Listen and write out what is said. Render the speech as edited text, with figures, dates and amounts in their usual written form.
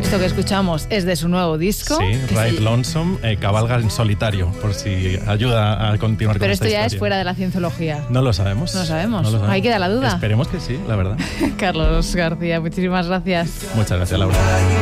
Esto que escuchamos es de su nuevo disco. Sí, Ride Lonesome, cabalga en solitario, por si ayuda a continuar con Pero esta esto ya historia. es fuera de la cienciología. No lo sabemos. No lo sabemos. Ahí queda la duda. Esperemos que sí, la verdad. Carlos García, muchísimas gracias. Muchas gracias, Laura.